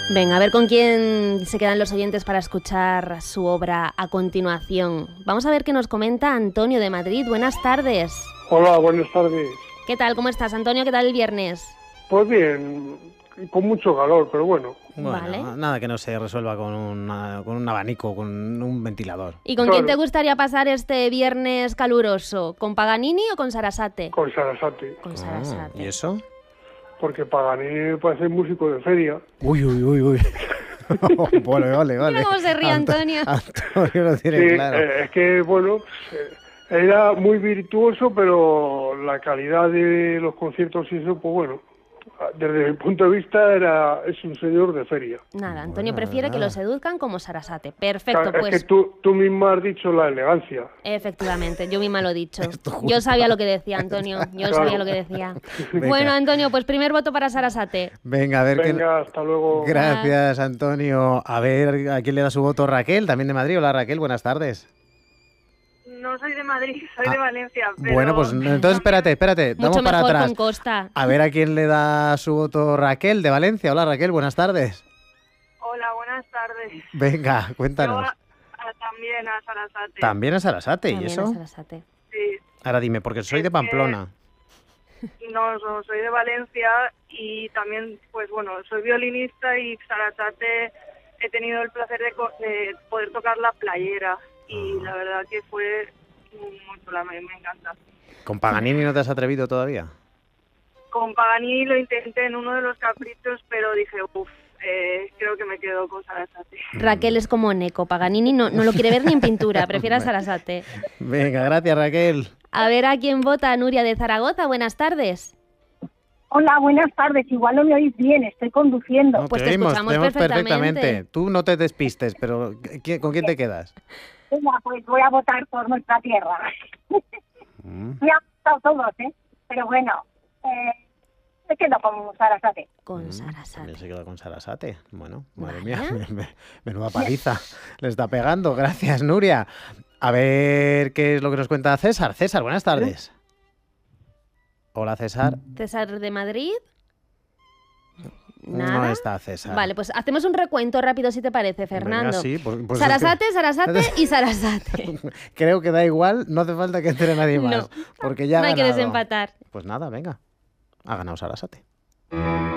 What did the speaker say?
Venga, a ver con quién se quedan los oyentes para escuchar su obra a continuación. Vamos a ver qué nos comenta Antonio de Madrid. Buenas tardes. Hola, buenas tardes. ¿Qué tal? ¿Cómo estás, Antonio? ¿Qué tal el viernes? Pues bien, con mucho calor, pero bueno. Bueno, Vale. nada que no se resuelva con un abanico, con un ventilador. ¿Y con quién te gustaría pasar este viernes caluroso? ¿Con Paganini o con Sarasate? Con Sarasate. Con Sarasate. ¿Y eso? Porque Paganini parece músico de feria. Uy. Vale. Mira cómo se ríe Antonio. Antonio lo tiene Sí, claro. es que, bueno, era muy virtuoso, pero la calidad de los conciertos y eso, pues bueno, desde mi punto de vista es un señor de feria. Nada, Antonio Bueno, prefiere que nada. lo seduzcan como Sarasate. Perfecto, Es pues. que tú misma has dicho la elegancia. Efectivamente, yo misma lo he dicho. Esto justo. Yo sabía lo que decía, Antonio. Yo Claro. sabía lo que decía. Venga. Bueno, Antonio, pues primer voto para Sarasate. Venga, a ver Venga, hasta luego. Gracias, Antonio. A ver a quién le da su voto Raquel, también de Madrid. Hola, Raquel, buenas tardes. No soy de Madrid, soy de Valencia. Pero... Bueno, pues entonces espérate, Mucho vamos para mejor atrás. con Costa. A ver a quién le da su voto Raquel, de Valencia. Hola, Raquel, buenas tardes. Hola, buenas tardes. Venga, cuéntanos. También a Sarasate. También a Sarasate, ¿y También eso? a Sarasate. Sí. Ahora dime, porque soy de Pamplona. No, soy de Valencia y también, pues bueno, soy violinista y Sarasate he tenido el placer de poder tocar la playera y la verdad que fue muy chula, me encanta. ¿Con Paganini no te has atrevido todavía? Con Paganini lo intenté en uno de los caprichos, pero dije, creo que me quedo con Sarasate. Raquel es como Neco. Paganini no lo quiere ver ni en pintura, prefiere a Sarasate. Venga, gracias, Raquel. A ver a quién vota Nuria de Zaragoza. Buenas tardes. Hola, buenas tardes. Igual no me oís bien, estoy conduciendo. No, Pues te te oímos, escuchamos te oímos perfectamente. Tú no te despistes, pero ¿con quién te quedas? Venga, pues voy a votar por nuestra tierra. Me han gustado todos, pero bueno, me quedo con Sarasate. Con Sarasate. También se queda con Sarasate. Bueno, madre Vaya. mía, menuda paliza le está pegando. Gracias, Nuria. A ver qué es lo que nos cuenta César. César, buenas tardes. Hola, César. César de Madrid. Nada. No está César. Vale, pues hacemos un recuento rápido si te parece, Fernando. Venga, sí, pues es Sarasate, Sarasate y Sarasate. Creo que da igual, no hace falta que entre nadie más. No. Porque ya ha No hay que ganado. desempatar. Pues nada, venga. Ha ganado Sarasate.